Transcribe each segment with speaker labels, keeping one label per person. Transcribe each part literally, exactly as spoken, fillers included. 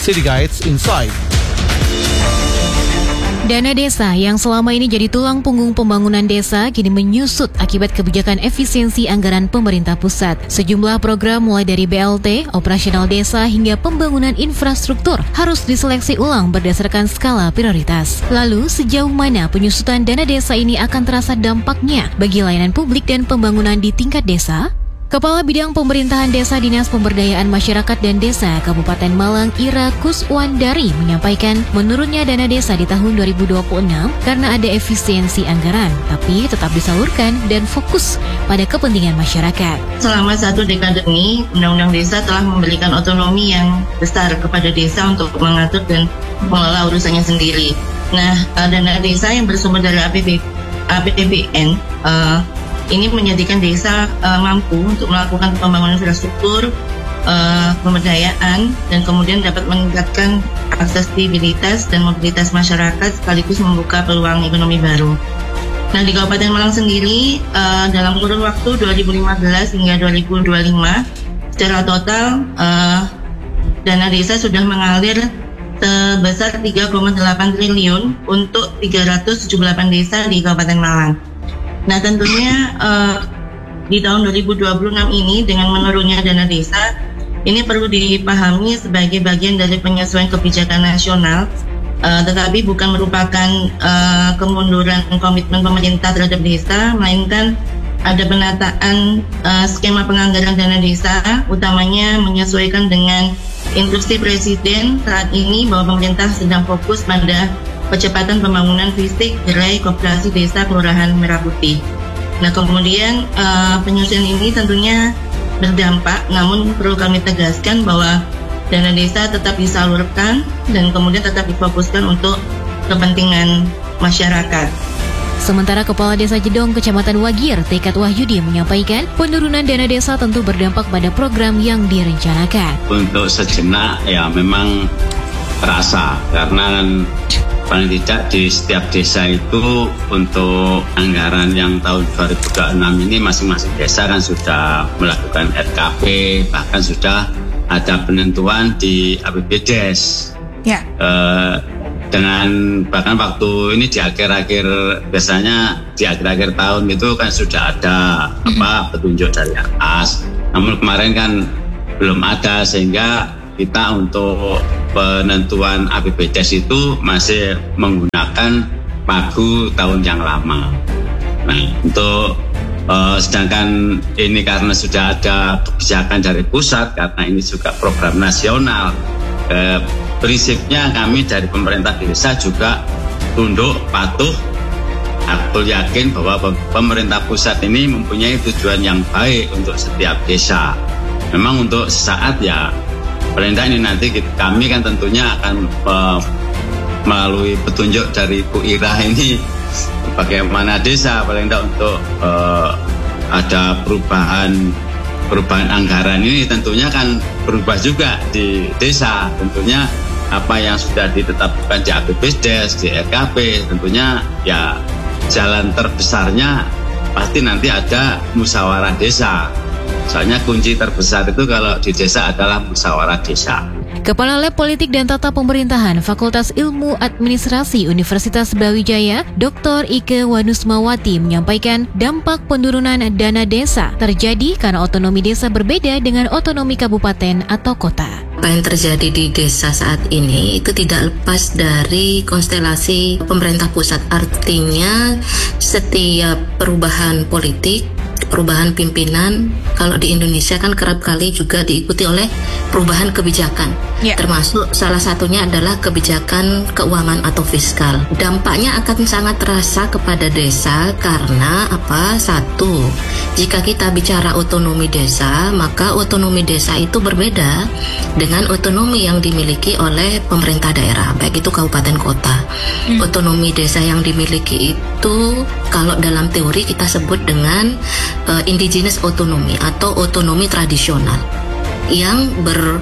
Speaker 1: City Guides Insight.
Speaker 2: Dana desa yang selama ini jadi tulang punggung pembangunan desa kini menyusut akibat kebijakan efisiensi anggaran pemerintah pusat. Sejumlah program mulai dari B L T, operasional desa hingga pembangunan infrastruktur harus diseleksi ulang berdasarkan skala prioritas. Lalu sejauh mana penyusutan dana desa ini akan terasa dampaknya bagi layanan publik dan pembangunan di tingkat desa? Kepala Bidang Pemerintahan Desa Dinas Pemberdayaan Masyarakat dan Desa Kabupaten Malang Ira Kuswandari menyampaikan menurunnya dana desa di tahun dua ribu dua puluh enam karena ada efisiensi anggaran, tapi tetap disalurkan dan fokus pada kepentingan masyarakat.
Speaker 3: Selama satu dekade ini, Undang-Undang Desa telah memberikan otonomi yang besar kepada desa untuk mengatur dan mengelola urusannya sendiri. Nah, dana desa yang bersumber dari A P B N uh, ini menjadikan desa uh, mampu untuk melakukan pembangunan infrastruktur, uh, pemberdayaan, dan kemudian dapat meningkatkan aksesibilitas dan mobilitas masyarakat sekaligus membuka peluang ekonomi baru. Nah, di Kabupaten Malang sendiri, uh, dalam kurun waktu dua ribu lima belas hingga dua ribu dua puluh lima, secara total uh, dana desa sudah mengalir sebesar tiga koma delapan triliun untuk tiga ratus tujuh puluh delapan desa di Kabupaten Malang. Nah, tentunya uh, di tahun dua ribu dua puluh enam ini dengan menurunnya dana desa, ini perlu dipahami sebagai bagian dari penyesuaian kebijakan nasional, uh, tetapi bukan merupakan uh, kemunduran komitmen pemerintah terhadap desa, melainkan ada penataan uh, skema penganggaran dana desa, utamanya menyesuaikan dengan instruksi Presiden saat ini bahwa pemerintah sedang fokus pada percepatan pembangunan fisik gerai koperasi desa Kelurahan Merah Putih. Nah, kemudian uh, penyusunan ini tentunya berdampak, namun perlu kami tegaskan bahwa dana desa tetap disalurkan dan kemudian tetap difokuskan untuk kepentingan masyarakat.
Speaker 2: Sementara Kepala Desa Jedong Kecamatan Wagir, Tekad Wahyudi menyampaikan penurunan dana desa tentu berdampak pada program yang direncanakan.
Speaker 4: Untuk sejenak ya memang terasa karena kan paling tidak di setiap desa itu untuk anggaran yang tahun dua ribu dua puluh enam ini masing-masing desa kan sudah melakukan R K P, bahkan sudah ada penentuan di A P B D E S. Ya. Uh, dengan bahkan waktu ini di akhir-akhir biasanya di akhir-akhir tahun itu kan sudah ada mm-hmm. apa petunjuk dari atas. Namun kemarin kan belum ada sehingga kita untuk penentuan A P B D E S itu masih menggunakan pagu tahun yang lama. Nah, untuk uh, sedangkan ini karena sudah ada kebijakan dari pusat, karena ini juga program nasional, eh, prinsipnya kami dari pemerintah desa juga tunduk, patuh. Aku yakin bahwa pemerintah pusat ini mempunyai tujuan yang baik untuk setiap desa. Memang untuk sesaat ya perintah ini nanti kita, kami kan tentunya akan uh, melalui petunjuk dari Bu Ira ini bagaimana desa paling tidak untuk uh, ada perubahan perubahan anggaran ini tentunya kan berubah juga di desa. Tentunya apa yang sudah ditetapkan di A P B D E S, di R K P, tentunya ya jalan terbesarnya pasti nanti ada musyawarah desa. Soalnya kunci terbesar itu kalau di desa adalah musyawarah desa.
Speaker 2: Kepala Lab Politik dan Tata Pemerintahan Fakultas Ilmu Administrasi Universitas Brawijaya, Doktor Ike Wanusmawati menyampaikan dampak penurunan dana desa terjadi karena otonomi desa berbeda dengan otonomi kabupaten atau kota.
Speaker 5: Apa yang terjadi di desa saat ini itu tidak lepas dari konstelasi pemerintah pusat. Artinya setiap perubahan politik, perubahan pimpinan, kalau di Indonesia kan kerap kali juga diikuti oleh perubahan kebijakan, yeah. Termasuk salah satunya adalah kebijakan keuangan atau fiskal. Dampaknya akan sangat terasa kepada desa karena apa? Satu, jika kita bicara otonomi desa, maka otonomi desa itu berbeda dengan otonomi yang dimiliki oleh pemerintah daerah, baik itu kabupaten kota. Hmm. Otonomi desa yang dimiliki itu kalau dalam teori kita sebut dengan uh, indigenous otonomi atau otonomi tradisional yang ber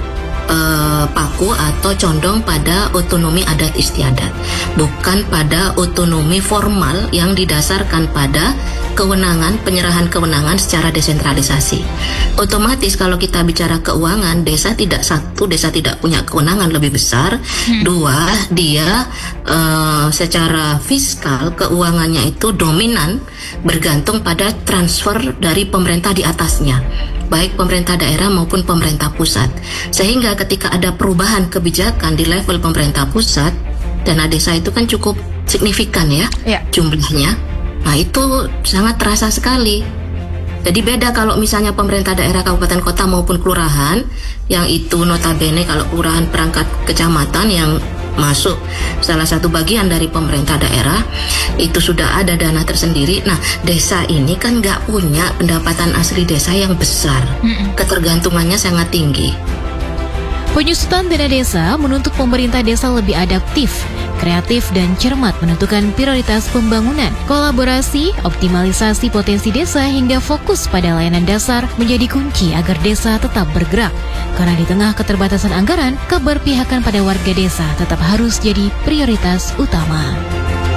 Speaker 5: eh, paku atau condong pada otonomi adat istiadat, bukan pada otonomi formal yang didasarkan pada kewenangan, penyerahan kewenangan secara desentralisasi. Otomatis kalau kita bicara keuangan, desa tidak satu, desa tidak punya kewenangan lebih besar. Hmm. Dua, dia uh, secara fiskal keuangannya itu dominan bergantung pada transfer dari pemerintah di atasnya, baik pemerintah daerah maupun pemerintah pusat. Sehingga ketika ada perubahan kebijakan di level pemerintah pusat, dana desa itu kan cukup signifikan ya, ya. jumlahnya. Nah itu sangat terasa sekali. Jadi beda kalau misalnya pemerintah daerah, kabupaten, kota maupun kelurahan, yang itu notabene kalau kelurahan perangkat kecamatan yang masuk salah satu bagian dari pemerintah daerah, itu sudah ada dana tersendiri. Nah desa ini kan nggak punya pendapatan asli desa yang besar, ketergantungannya sangat tinggi.
Speaker 2: Penyusutan dana desa menuntut pemerintah desa lebih adaptif, kreatif, dan cermat menentukan prioritas pembangunan. Kolaborasi, optimalisasi potensi desa hingga fokus pada layanan dasar menjadi kunci agar desa tetap bergerak. Karena di tengah keterbatasan anggaran, keberpihakan pada warga desa tetap harus jadi prioritas utama.